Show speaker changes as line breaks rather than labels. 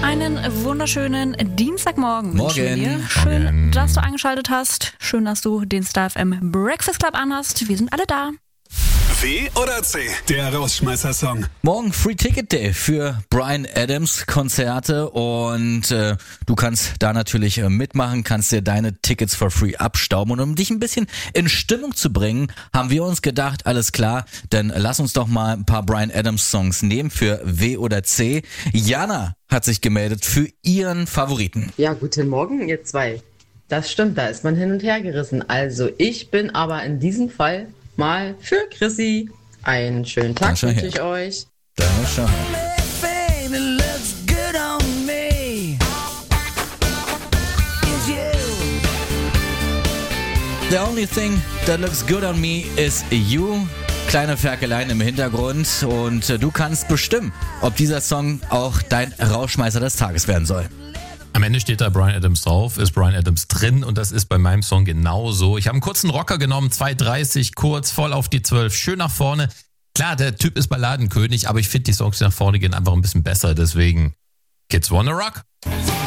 Einen wunderschönen Dienstagmorgen.
Morgen.
Schön, dass du eingeschaltet hast. Schön, dass du den Star FM Breakfast Club anhast. Wir sind alle da.
W oder C, der Rausschmeißer-Song.
Morgen Free Ticket Day für Bryan Adams Konzerte und du kannst da natürlich mitmachen, kannst dir deine Tickets for free abstauben und um dich ein bisschen in Stimmung zu bringen, haben wir uns gedacht, alles klar, dann lass uns doch mal ein paar Bryan Adams Songs nehmen für W oder C. Jana hat sich gemeldet für ihren Favoriten.
Ja, guten Morgen, ihr zwei. Das stimmt, da ist man hin und her gerissen. Also ich bin aber in diesem Fall mal für Chrissy. Einen schönen Tag wünsche ich euch.
Da schau. The only thing that looks good on me is you. Kleine Ferkeleien im Hintergrund und du kannst bestimmen, ob dieser Song auch dein Rausschmeißer des Tages werden soll.
Am Ende steht da Bryan Adams drauf, ist Bryan Adams drin und das ist bei meinem Song genauso. Ich habe einen kurzen Rocker genommen, 2,30, kurz, voll auf die 12, schön nach vorne. Klar, der Typ ist Balladenkönig, aber ich finde die Songs, die nach vorne gehen, einfach ein bisschen besser. Deswegen, Kids Wanna Rock?